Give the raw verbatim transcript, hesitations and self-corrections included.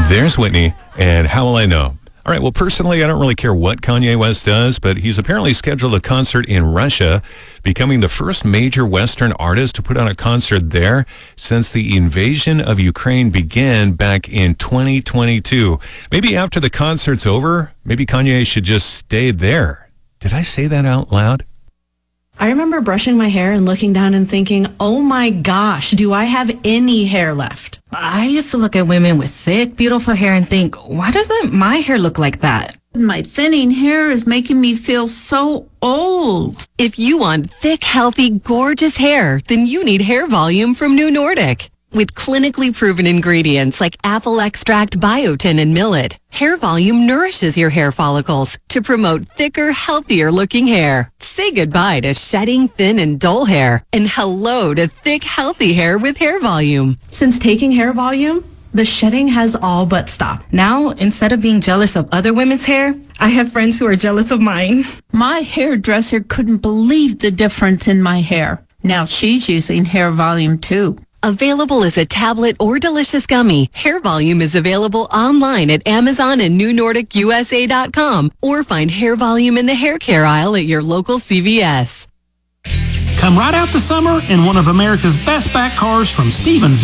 There's Whitney, and How Will I Know? All right, well, personally, I don't really care what Kanye West does, but he's apparently scheduled a concert in Russia, becoming the first major Western artist to put on a concert there since the invasion of Ukraine began back in twenty twenty-two. Maybe after the concert's over, maybe Kanye should just stay there. Did I say that out loud? I remember brushing my hair and looking down and thinking, oh my gosh, do I have any hair left? I used to look at women with thick, beautiful hair and think, why doesn't my hair look like that? My thinning hair is making me feel so old. If you want thick, healthy, gorgeous hair, then you need Hair Volume from New Nordic. With clinically proven ingredients like apple extract, biotin, and millet, Hair Volume nourishes your hair follicles to promote thicker, healthier looking hair. Say goodbye to shedding, thin, and dull hair, and hello to thick, healthy hair with Hair Volume. Since taking Hair Volume, the shedding has all but stopped. Now, instead of being jealous of other women's hair, I have friends who are jealous of mine. My hairdresser couldn't believe the difference in my hair. Now she's using Hair Volume too. Available as a tablet or delicious gummy, Hair Volume is available online at Amazon and New Nordic U S A dot com, or find Hair Volume in the hair care aisle at your local C V S. Come right out the summer in one of America's best back cars from Stevens